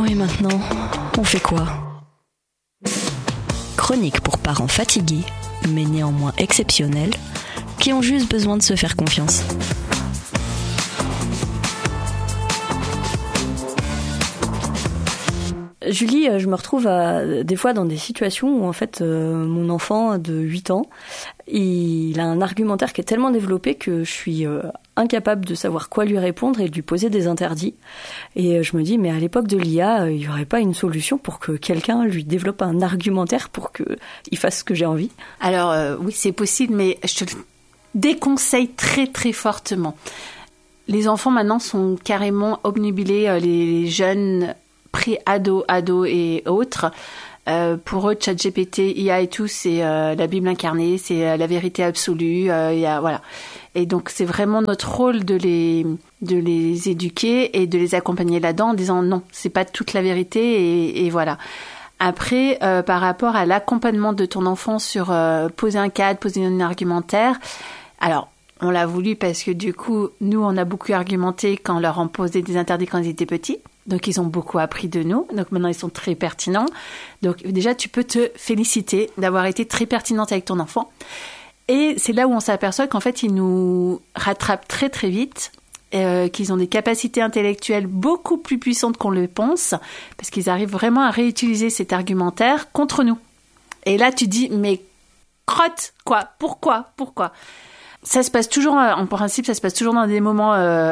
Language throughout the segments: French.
et maintenant, on fait quoi ? Chronique pour parents fatigués, mais néanmoins exceptionnels, qui ont juste besoin de se faire confiance. Julie, je me retrouve des fois dans des situations où en fait mon enfant de 8 ans, il a un argumentaire qui est tellement développé que je suis incapable de savoir quoi lui répondre et de lui poser des interdits. Et je me dis, mais à l'époque de l'IA, il n'y aurait pas une solution pour que quelqu'un lui développe un argumentaire pour qu'il fasse ce que j'ai envie ? Alors oui, c'est possible, mais je te le déconseille très très fortement. Les enfants maintenant sont carrément obnubilés, les jeunes pré-ados, ados et autres. Pour eux, ChatGPT, IA et tout, c'est la Bible incarnée, c'est la vérité absolue. Voilà. Et donc, c'est vraiment notre rôle de les éduquer et de les accompagner là-dedans en disant non, c'est pas toute la vérité et voilà. Après, par rapport à l'accompagnement de ton enfant sur poser un cadre, poser un argumentaire, alors, on l'a voulu parce que du coup, nous, on a beaucoup argumenté quand on leur a posé des interdits quand ils étaient petits. Donc, ils ont beaucoup appris de nous. Donc, maintenant, ils sont très pertinents. Donc, déjà, tu peux te féliciter d'avoir été très pertinente avec ton enfant. Et c'est là où on s'aperçoit qu'en fait, ils nous rattrapent très, très vite, qu'ils ont des capacités intellectuelles beaucoup plus puissantes qu'on le pense, parce qu'ils arrivent vraiment à réutiliser cet argumentaire contre nous. Et là, tu dis, mais crotte, quoi ? Pourquoi ? Ça se passe toujours, en principe, ça se passe toujours dans des moments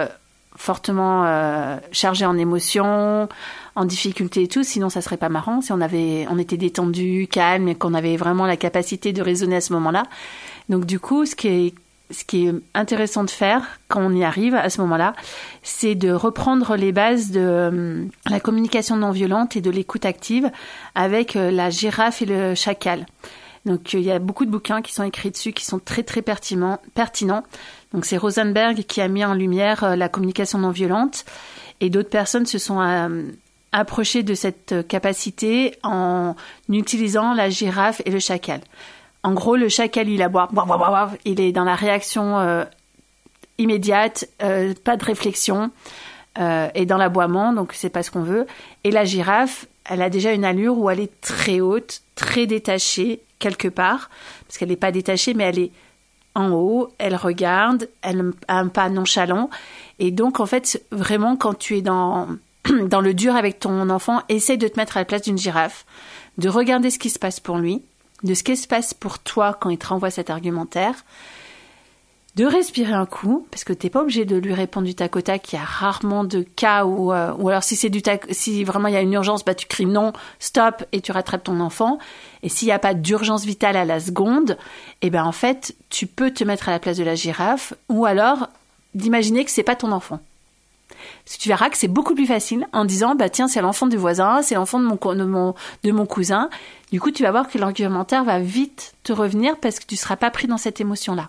fortement chargés en émotions, en difficulté et tout. Sinon, ça serait pas marrant si on était détendu, calme et qu'on avait vraiment la capacité de raisonner à ce moment-là. Donc, du coup, ce qui est intéressant de faire quand on y arrive à ce moment-là, c'est de reprendre les bases de la communication non violente et de l'écoute active avec la girafe et le chacal. Donc, il y a beaucoup de bouquins qui sont écrits dessus, qui sont très, très pertinents. Donc, c'est Rosenberg qui a mis en lumière la communication non violente. Et d'autres personnes se sont approchées de cette capacité en utilisant la girafe et le chacal. En gros, le chacal, il aboie. Il est dans la réaction immédiate, pas de réflexion, et dans l'aboiement, donc c'est pas ce qu'on veut. Et la girafe, elle a déjà une allure où elle est très haute, très détachée, quelque part, parce qu'elle n'est pas détachée, mais elle est en haut, elle regarde, elle a un pas nonchalant. Et donc, en fait, vraiment, quand tu es dans le dur avec ton enfant, essaye de te mettre à la place d'une girafe, de regarder ce qui se passe pour lui, de ce qui se passe pour toi quand il te renvoie cet argumentaire, de respirer un coup, parce que t'es pas obligé de lui répondre du tac au tac. Il y a rarement de cas où alors si vraiment il y a une urgence, bah tu cries non, stop, et tu rattrapes ton enfant. Et s'il y a pas d'urgence vitale à la seconde, eh ben en fait, tu peux te mettre à la place de la girafe, ou alors d'imaginer que c'est pas ton enfant. Parce que tu verras que c'est beaucoup plus facile en disant bah tiens, c'est l'enfant du voisin, c'est l'enfant de mon cousin. Du coup, tu vas voir que l'argumentaire va vite te revenir parce que tu seras pas pris dans cette émotion-là.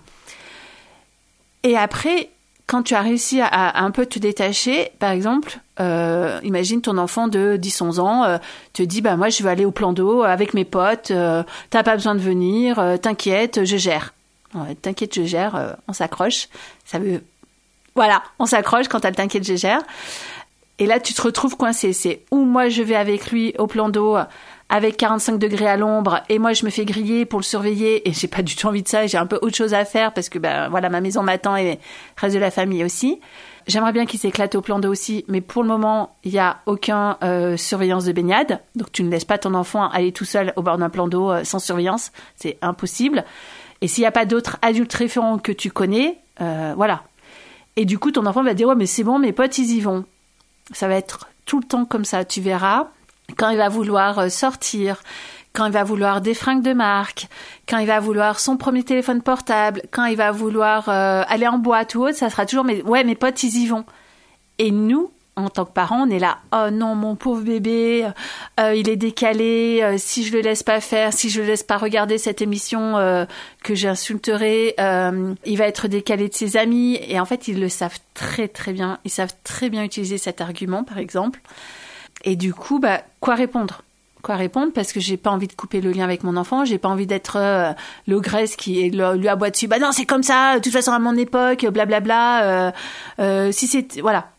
Et après, quand tu as réussi à un peu te détacher, par exemple, imagine ton enfant de 10-11 ans te dit bah moi je vais aller au plan d'eau avec mes potes, t'as pas besoin de venir, t'inquiète, je gère. T'inquiète, je gère, on s'accroche. Ça veut voilà, on s'accroche quand elle t'inquiète, je gère. Et là tu te retrouves coincé, c'est ou moi je vais avec lui au plan d'eau avec 45 degrés à l'ombre, et moi je me fais griller pour le surveiller, et j'ai pas du tout envie de ça, j'ai un peu autre chose à faire, parce que ben voilà, ma maison m'attend et le reste de la famille aussi. J'aimerais bien qu'il s'éclate au plan d'eau aussi, mais pour le moment, il n'y a aucun surveillance de baignade, donc tu ne laisses pas ton enfant aller tout seul au bord d'un plan d'eau sans surveillance, c'est impossible. Et s'il n'y a pas d'autres adultes référents que tu connais, voilà. Et du coup, ton enfant va dire « Ouais, mais c'est bon, mes potes, ils y vont ». Ça va être tout le temps comme ça, tu verras. Quand il va vouloir sortir, quand il va vouloir des fringues de marque, quand il va vouloir son premier téléphone portable, quand il va vouloir aller en boîte ou autre, ça sera toujours « Mais ouais, mes potes, ils y vont ». Et nous, en tant que parents, on est là « Oh non, mon pauvre bébé, il est décalé, si je le laisse pas faire, si je le laisse pas regarder cette émission que j'insulterai, il va être décalé de ses amis. » Et en fait, ils le savent très très bien. Ils savent très bien utiliser cet argument, par exemple. Et du coup, bah, quoi répondre, parce que j'ai pas envie de couper le lien avec mon enfant, j'ai pas envie d'être l'ogresse qui lui aboie dessus. Bah non, c'est comme ça, de toute façon à mon époque, blablabla. Si c'est voilà.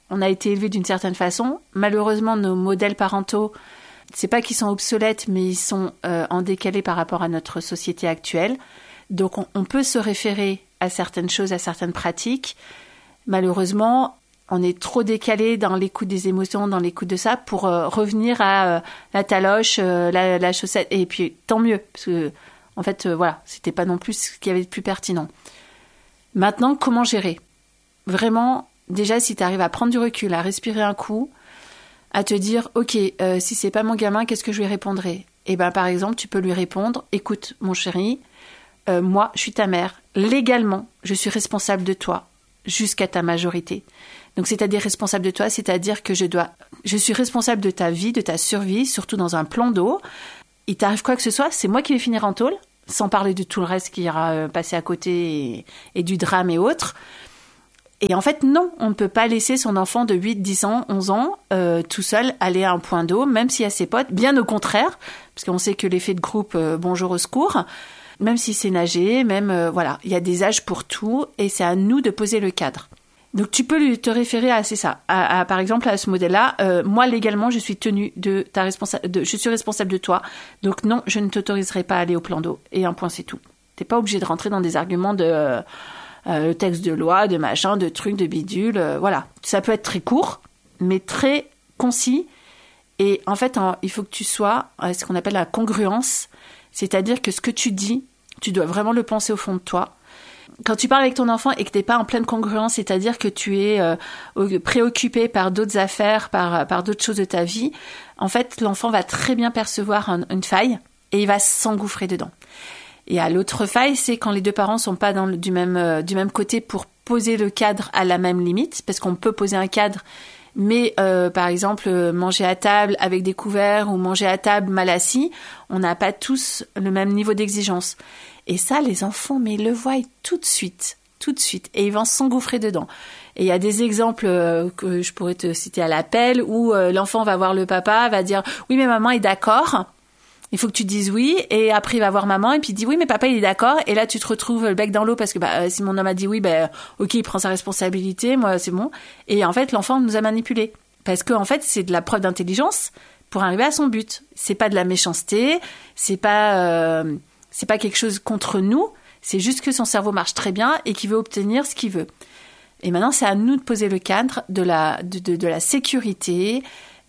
on a été élevés d'une certaine façon. Malheureusement, nos modèles parentaux, c'est pas qu'ils sont obsolètes, mais ils sont en décalé par rapport à notre société actuelle. Donc, on peut se référer à certaines choses, à certaines pratiques. Malheureusement, on est trop décalé dans l'écoute des émotions, dans l'écoute de ça, pour revenir à la taloche, la chaussette. Et puis, tant mieux, parce que, en fait, voilà, c'était pas non plus ce qu'il y avait de plus pertinent. Maintenant, comment gérer ? Vraiment, déjà, si tu arrives à prendre du recul, à respirer un coup, à te dire, ok, si c'est pas mon gamin, qu'est-ce que je lui répondrai ? Et ben, par exemple, tu peux lui répondre, écoute, mon chéri, moi, je suis ta mère. Légalement, je suis responsable de toi jusqu'à ta majorité. Donc, c'est-à-dire responsable de toi, c'est-à-dire que je suis responsable de ta vie, de ta survie, surtout dans un plan d'eau. Il t'arrive quoi que ce soit, c'est moi qui vais finir en tôle, sans parler de tout le reste qui ira passer à côté et du drame et autres. Et en fait, non, on ne peut pas laisser son enfant de 8, 10 ans, 11 ans, tout seul aller à un point d'eau, même s'il y a ses potes. Bien au contraire, parce qu'on sait que l'effet de groupe, bonjour au secours, même si c'est nager, même, voilà, il y a des âges pour tout, et c'est à nous de poser le cadre. Donc tu peux te référer à, c'est ça, par exemple à ce modèle-là. Moi légalement, je suis tenue de je suis responsable de toi. Donc non, je ne t'autoriserai pas à aller au plan d'eau. Et un point, c'est tout. T'es pas obligé de rentrer dans des arguments de texte de loi, de machin, de trucs, de bidule. Voilà, ça peut être très court, mais très concis. Et en fait, il faut que tu sois ce qu'on appelle la congruence, c'est-à-dire que ce que tu dis, tu dois vraiment le penser au fond de toi. Quand tu parles avec ton enfant et que t'es pas en pleine congruence, c'est-à-dire que tu es préoccupé par d'autres affaires, par d'autres choses de ta vie, en fait, l'enfant va très bien percevoir une faille et il va s'engouffrer dedans. Et à l'autre faille, c'est quand les deux parents sont pas du même côté pour poser le cadre à la même limite, parce qu'on peut poser un cadre, mais par exemple manger à table avec des couverts ou manger à table mal assis, on n'a pas tous le même niveau d'exigence. Et ça, les enfants, mais ils le voient tout de suite, et ils vont s'engouffrer dedans. Et il y a des exemples que je pourrais te citer à l'appel où l'enfant va voir le papa, va dire « Oui, mais maman est d'accord ». Il faut que tu dises oui, et après il va voir maman, et puis il dit oui, mais papa il est d'accord, et là tu te retrouves le bec dans l'eau parce que si mon homme a dit oui, ok, il prend sa responsabilité, moi c'est bon. Et en fait l'enfant nous a manipulés, parce que en fait c'est de la preuve d'intelligence pour arriver à son but. C'est pas de la méchanceté, c'est pas quelque chose contre nous, c'est juste que son cerveau marche très bien et qu'il veut obtenir ce qu'il veut. Et maintenant c'est à nous de poser le cadre de la sécurité,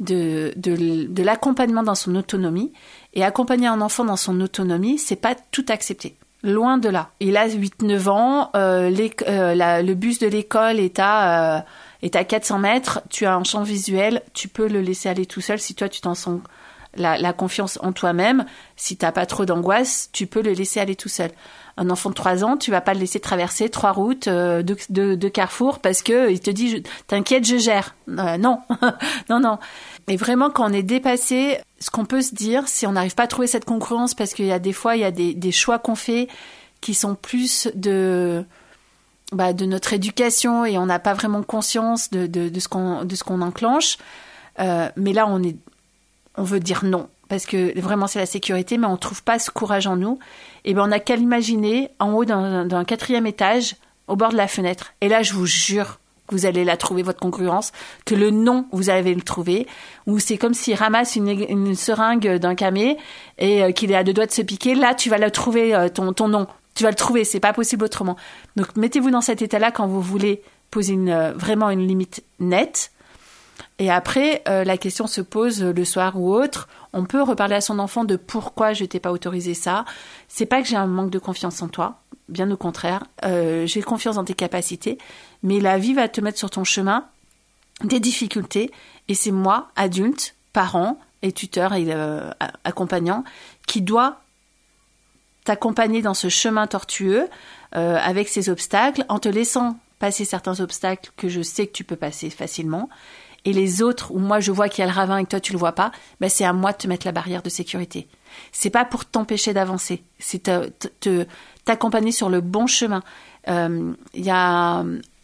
de l'accompagnement dans son autonomie. Et accompagner un enfant dans son autonomie, c'est pas tout accepter. Loin de là. Il a 8-9 ans, le bus de l'école est à 400 mètres, tu as un champ visuel, tu peux le laisser aller tout seul si toi tu t'en sens la confiance en toi-même. Si t'as pas trop d'angoisse, tu peux le laisser aller tout seul. Un enfant de 3 ans, tu vas pas le laisser traverser 3 routes de carrefour parce que il te dit t'inquiète, je gère. Non, non. Et vraiment, quand on est dépassé, ce qu'on peut se dire, si on n'arrive pas à trouver cette congruence, parce qu'il y a des fois, il y a des choix qu'on fait qui sont plus de notre éducation et on n'a pas vraiment conscience de ce qu'on enclenche. Mais là, on veut dire non, parce que vraiment c'est la sécurité, mais on trouve pas ce courage en nous. Et on n'a qu'à l'imaginer en haut d'un 4e étage, au bord de la fenêtre. Et là, je vous jure que vous allez la trouver, votre congruence, que le non, vous allez le trouver, ou c'est comme s'il ramasse une seringue d'un camé et qu'il est à 2 doigts de se piquer. Là, tu vas le trouver, ton non. Tu vas le trouver, c'est pas possible autrement. Donc, mettez-vous dans cet état-là quand vous voulez poser vraiment une limite nette. Et après, la question se pose le soir ou autre. On peut reparler à son enfant de pourquoi je t'ai pas autorisé ça. C'est pas que j'ai un manque de confiance en toi. Bien au contraire, j'ai confiance dans tes capacités, mais la vie va te mettre sur ton chemin des difficultés, et c'est moi, adulte, parent et tuteur et accompagnant, qui doit t'accompagner dans ce chemin tortueux avec ces obstacles, en te laissant passer certains obstacles que je sais que tu peux passer facilement, et les autres où moi je vois qu'il y a le ravin et que toi tu le vois pas, c'est à moi de te mettre la barrière de sécurité. C'est pas pour t'empêcher d'avancer, c'est t'accompagner sur le bon chemin. Il y a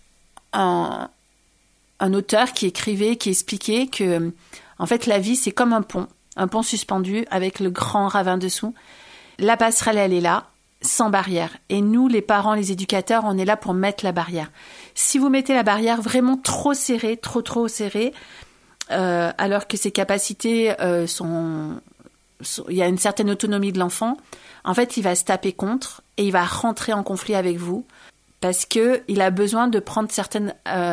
un auteur qui expliquait que en fait la vie c'est comme un pont suspendu avec le grand ravin dessous. La passerelle elle est là, sans barrière. Et nous les parents, les éducateurs, on est là pour mettre la barrière. Si vous mettez la barrière vraiment trop serrée, trop serrée, alors que ses capacités il y a une certaine autonomie de l'enfant, en fait, il va se taper contre et il va rentrer en conflit avec vous parce que il a besoin de prendre certains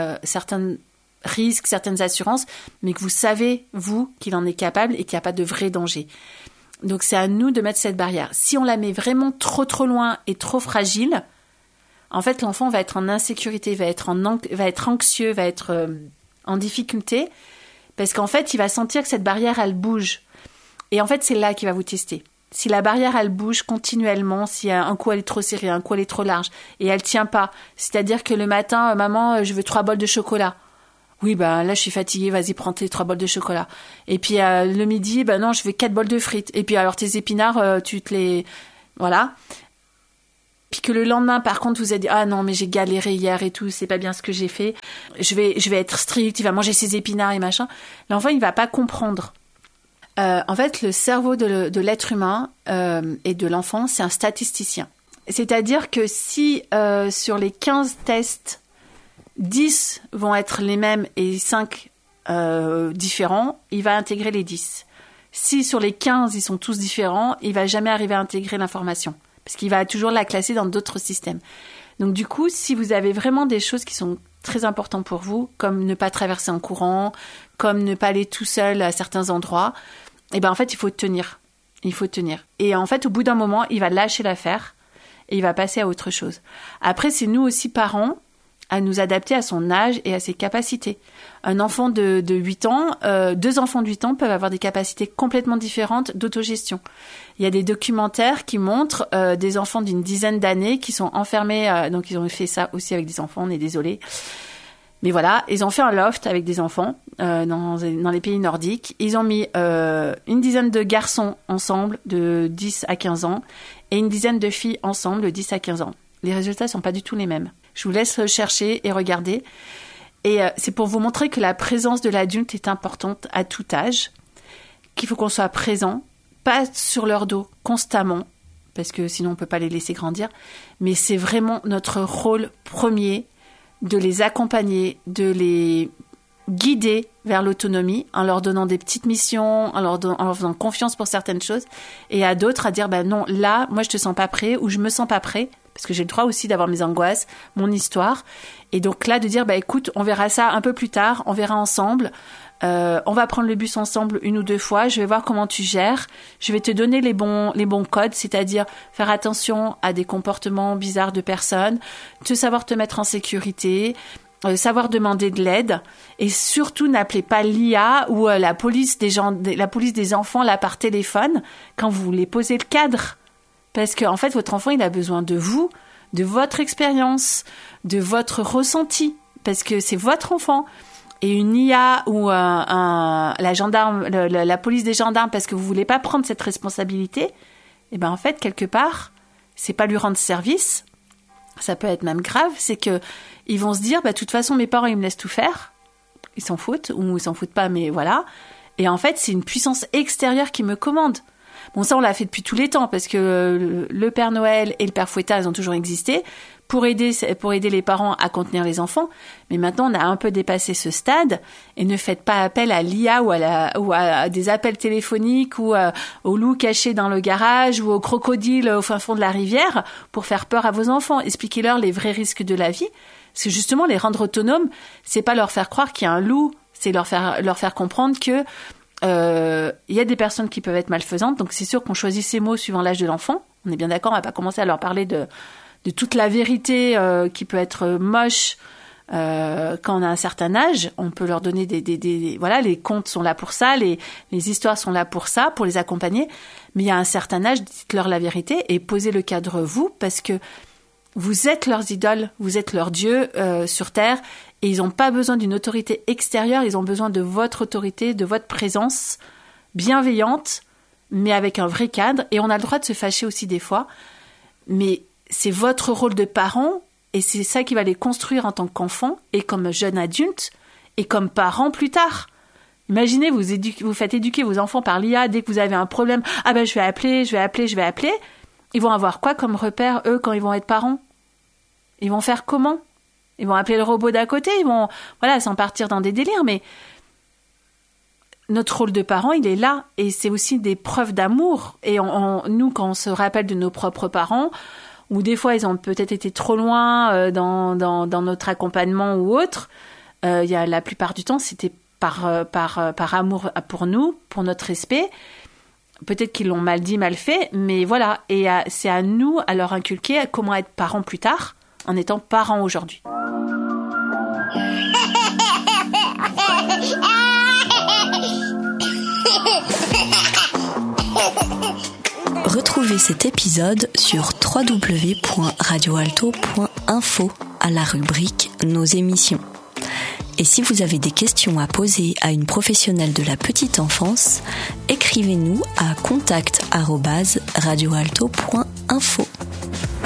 risques, certaines assurances, mais que vous savez, vous, qu'il en est capable et qu'il n'y a pas de vrai danger. Donc, c'est à nous de mettre cette barrière. Si on la met vraiment trop loin et trop fragile, en fait, l'enfant va être en insécurité, va être anxieux, va être en difficulté, parce qu'en fait, il va sentir que cette barrière, elle bouge. Et en fait, c'est là qu'il va vous tester. Si la barrière, elle bouge continuellement, si un coup elle est trop serrée, un coup elle est trop large, et elle tient pas, c'est-à-dire que le matin, maman, je veux 3 bols de chocolat. Oui, là, je suis fatiguée, vas-y, prends tes 3 bols de chocolat. Et puis, le midi, non, je veux 4 bols de frites. Et puis, alors, tes épinards, tu te les... Voilà. Puis que le lendemain, par contre, vous avez dit, ah non, mais j'ai galéré hier et tout, c'est pas bien ce que j'ai fait. Je vais être strict, il va manger ses épinards et machin. L'enfant, il va pas comprendre. En fait, le cerveau de l'être humain et de l'enfant, c'est un statisticien. C'est-à-dire que si sur les 15 tests, 10 vont être les mêmes et 5 différents, il va intégrer les 10. Si sur les 15, ils sont tous différents, il va jamais arriver à intégrer l'information parce qu'il va toujours la classer dans d'autres systèmes. Donc du coup, si vous avez vraiment des choses qui sont très importantes pour vous, comme ne pas traverser en courant, comme ne pas aller tout seul à certains endroits, et en fait, il faut tenir. Il faut tenir. Et en fait, au bout d'un moment, il va lâcher l'affaire et il va passer à autre chose. Après, c'est nous aussi, parents, à nous adapter à son âge et à ses capacités. Un enfant de 8 ans, 2 enfants de 8 ans peuvent avoir des capacités complètement différentes d'autogestion. Il y a des documentaires qui montrent des enfants d'une dizaine d'années qui sont enfermés, donc ils ont fait ça aussi avec des enfants, on est désolé. Mais voilà, ils ont fait un loft avec des enfants dans les pays nordiques. Ils ont mis une dizaine de garçons ensemble de 10 à 15 ans et une dizaine de filles ensemble de 10 à 15 ans. Les résultats ne sont pas du tout les mêmes. Je vous laisse chercher et regarder. Et c'est pour vous montrer que la présence de l'adulte est importante à tout âge, qu'il faut qu'on soit présent, pas sur leur dos constamment, parce que sinon on ne peut pas les laisser grandir, mais c'est vraiment notre rôle premier de les accompagner, de les guider vers l'autonomie en leur donnant des petites missions, en leur faisant confiance pour certaines choses, et à d'autres à dire non, là, moi je te sens pas prêt ou je me sens pas prêt, parce que j'ai le droit aussi d'avoir mes angoisses, mon histoire, et donc là de dire écoute, on verra ça un peu plus tard, on verra ensemble, on va prendre le bus ensemble 1 ou 2 fois, je vais voir comment tu gères, je vais te donner les bons codes, c'est-à-dire faire attention à des comportements bizarres de personnes, savoir te mettre en sécurité, savoir demander de l'aide, et surtout n'appelez pas l'IA ou la police des enfants là par téléphone quand vous voulez poser le cadre, parce que en fait votre enfant il a besoin de vous, de votre expérience, de votre ressenti, parce que c'est votre enfant. Et une IA ou la police des gendarmes, parce que vous voulez pas prendre cette responsabilité, en fait, quelque part, c'est pas lui rendre service. Ça peut être même grave. C'est que ils vont se dire, de toute façon, mes parents, ils me laissent tout faire. Ils s'en foutent, ou ils s'en foutent pas, mais voilà. Et en fait, c'est une puissance extérieure qui me commande. Bon, ça, on l'a fait depuis tous les temps, parce que le Père Noël et le Père Fouettard, ils ont toujours existé pour aider les parents à contenir les enfants. Mais maintenant, on a un peu dépassé ce stade, et ne faites pas appel à l'IA ou à des appels téléphoniques ou au loup caché dans le garage ou au crocodile au fin fond de la rivière pour faire peur à vos enfants. Expliquez-leur les vrais risques de la vie. Parce que justement, les rendre autonomes, c'est pas leur faire croire qu'il y a un loup, c'est leur faire comprendre que y a des personnes qui peuvent être malfaisantes, donc c'est sûr qu'on choisit ses mots suivant l'âge de l'enfant. On est bien d'accord, on va pas commencer à leur parler de toute la vérité qui peut être moche quand on a un certain âge. On peut leur donner voilà, les contes sont là pour ça, les histoires sont là pour ça, pour les accompagner. Mais il y a un certain âge, dites-leur la vérité et posez le cadre vous, parce que vous êtes leurs idoles, vous êtes leurs dieux sur Terre, et ils n'ont pas besoin d'une autorité extérieure, ils ont besoin de votre autorité, de votre présence bienveillante, mais avec un vrai cadre. Et on a le droit de se fâcher aussi des fois, mais c'est votre rôle de parent, et c'est ça qui va les construire en tant qu'enfant, et comme jeune adulte, et comme parent plus tard. Imaginez, vous faites éduquer vos enfants par l'IA, dès que vous avez un problème, je vais appeler. Ils vont avoir quoi comme repère, eux, quand ils vont être parents? Ils vont faire comment? Ils vont appeler le robot d'à côté, ils vont, s'en partir dans des délires, mais notre rôle de parent, il est là. Et c'est aussi des preuves d'amour. Et nous, quand on se rappelle de nos propres parents, ou des fois, ils ont peut-être été trop loin dans notre accompagnement ou autre, la plupart du temps, c'était par amour pour nous, pour notre respect. Peut-être qu'ils l'ont mal dit, mal fait, mais voilà. Et c'est à nous, à leur inculquer comment être parents plus tard, en étant parents aujourd'hui. Retrouvez cet épisode sur www.radioalto.info à la rubrique Nos émissions. Et si vous avez des questions à poser à une professionnelle de la petite enfance, écrivez-nous à contact@radioalto.info.